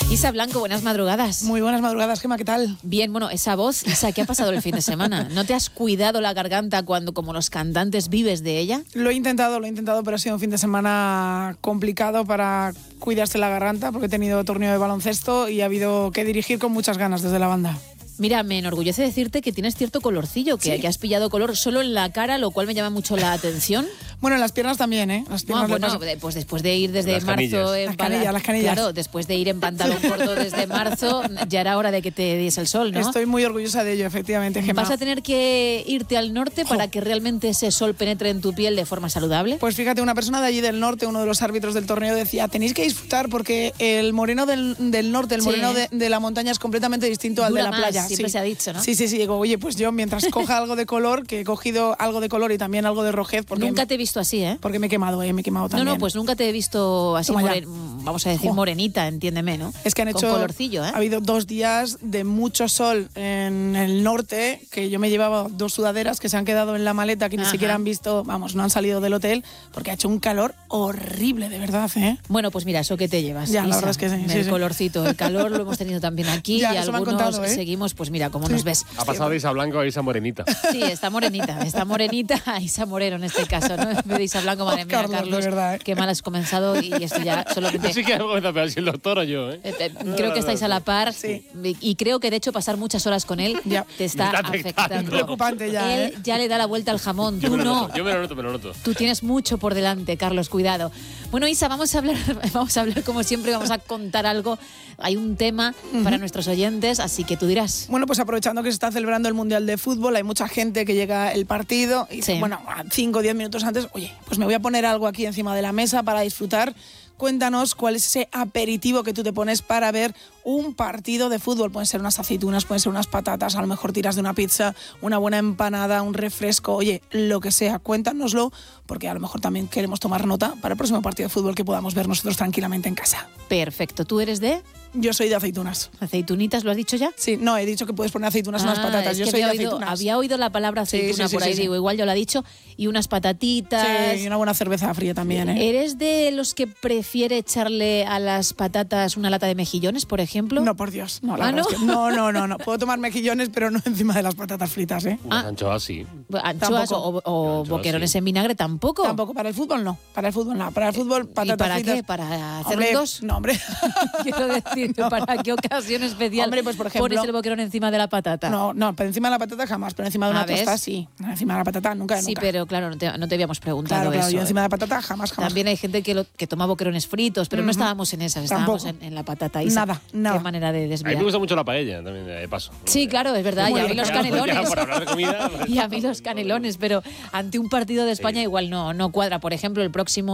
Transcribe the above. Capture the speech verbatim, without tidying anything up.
Isa Blanco, buenas madrugadas. Muy buenas madrugadas, Gemma, ¿qué tal? Bien, bueno, esa voz, Isa, ¿qué ha pasado el fin de semana? ¿No te has cuidado la garganta cuando, como los cantantes, vives de ella? Lo he intentado, lo he intentado, pero ha sido un fin de semana complicado para cuidarse la garganta, porque he tenido torneo de baloncesto y ha habido que dirigir con muchas ganas desde la banda. Mira, me enorgullece decirte que tienes cierto colorcillo, que, sí. que has pillado color solo en la cara, lo cual me llama mucho la atención. Bueno, en las piernas también, ¿eh? Las piernas no, bueno, pues después de ir desde las marzo... canillas. En las canillas, las canillas. Claro, después de ir en pantalón corto desde marzo, ya era hora de que te diese el sol, ¿no? Estoy muy orgullosa de ello, efectivamente, Gemma. ¿Vas a tener que irte al norte Jo. para que realmente ese sol penetre en tu piel de forma saludable? Pues fíjate, una persona de allí del norte, uno de los árbitros del torneo, decía, tenéis que disfrutar porque el moreno del, del norte, el Sí. moreno de, de la montaña es completamente distinto al Dura de la más, playa. siempre sí. se ha dicho, ¿no? Sí, sí, sí. Digo, oye, pues yo mientras coja algo de color, que he cogido algo de color y también algo de rojez, porque, Nunca te he visto así, ¿eh? porque me he quemado, eh, me he quemado No, también. no, pues nunca te he visto así, Toma ya. moren, vamos a decir, Jo. morenita, entiéndeme, ¿no? Es que han Con hecho, colorcillo, ¿eh? ha habido dos días de mucho sol en el norte, que yo me llevaba dos sudaderas que se han quedado en la maleta, que ni Ajá. siquiera han visto, vamos, no han salido del hotel, porque ha hecho un calor horrible, de verdad, ¿eh? Bueno, pues mira, eso que te llevas, Ya, la Isa, verdad es que sí, sí, el sí. colorcito, el calor lo hemos tenido también aquí Ya, y eso me han algunos contado, ¿eh? seguimos, pues mira, cómo Sí. nos ves. Ha pasado de Isa Blanco a Isa Morenita. Sí, está morenita, está morenita a Isa Moreno en este caso, ¿no? En vez de Isa Blanco, madre Oh, mía, Carlos, de Carlos, verdad, ¿eh? qué mal has comenzado y esto ya solamente... Yo sí que algo me da pena, si el doctor o yo, ¿eh? Eh, eh, Creo que estáis a la par Sí. y creo que de hecho pasar muchas horas con él Ya. te está, Me está afectando. afectando. Preocupante ya, Él ¿eh? ya le da la vuelta al jamón, Yo tú me lo no. noto, yo me lo noto, me lo noto. Tú tienes mucho por delante, Carlos, cuidado. Bueno, Isa, vamos a hablar, vamos a hablar como siempre, vamos a contar algo. Hay un tema para nuestros oyentes, así que tú dirás. Bueno, pues aprovechando que se está celebrando el Mundial de Fútbol, hay mucha gente que llega el partido y, Sí. bueno, cinco o diez minutos antes, oye, pues me voy a poner algo aquí encima de la mesa para disfrutar. Cuéntanos cuál es ese aperitivo que tú te pones para ver un partido de fútbol. Pueden ser unas aceitunas, pueden ser unas patatas, a lo mejor tiras de una pizza, una buena empanada, un refresco, oye, lo que sea, cuéntanoslo, porque a lo mejor también queremos tomar nota para el próximo partido de fútbol que podamos ver nosotros tranquilamente en casa. Perfecto, ¿tú eres de Yo soy de aceitunas. aceitunitas? ¿Lo has dicho ya? Sí, no, he dicho que puedes poner aceitunas en unas Ah, patatas. es Yo que soy de había oído, aceitunas. había oído la palabra Sí, aceituna sí, sí, por ahí, sí, sí. digo, igual yo lo he dicho, y unas patatitas. Sí, y una buena cerveza fría también, ¿eh? ¿Eres de los que prefiere echarle a las patatas una lata de mejillones, por ejemplo? No, por Dios. No, la ¿Ah, verdad no? es que no, no, no, no. Puedo tomar mejillones, pero no encima de las patatas fritas, ¿eh? Unas Ah. anchoas sí. Anchoas o, Tampoco. o Anchoas, boquerones sí. en vinagre tampoco. Tampoco, para el fútbol no. Para el fútbol no. Para el fútbol, patatas ¿Y para fritas. qué? ¿Para hacer Hombre, dos? No, hombre. Quiero decir, No. ¿para qué ocasión especial Hombre, pues, por ejemplo- pones el boquerón encima de la patata? No, no, por encima de la patata jamás, pero encima de una Ah, ¿ves? tostada sí. Encima de la patata nunca, Sí, nunca. pero claro, no te, no te habíamos preguntado Claro, claro, eso. yo encima de la patata jamás, jamás. También hay gente que, lo, que toma boquerones fritos, pero no Ujú. estábamos en esas, estábamos Tampoco. en, en la patata. Isa. Nada, nada. Qué manera de A mí desviar. me gusta mucho la paella, también, de paso. Sí, claro, es verdad. Muy Y a mí bien, los claro, canelones. Ya, por hablar de comida, pues, Y a mí los canelones, pero ante un partido de España Sí. igual no, no cuadra. Por ejemplo, el próximo